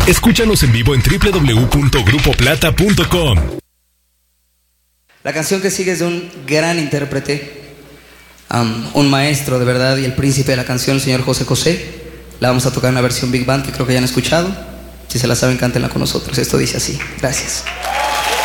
Escúchanos en vivo en www.grupoplata.com. La canción que sigue es de un gran intérprete, un maestro de verdad y el príncipe de la canción, el señor José José. La vamos a tocar en una versión Big Band que creo que ya han escuchado. Si se la saben, cántenla con nosotros. Esto dice así. Gracias.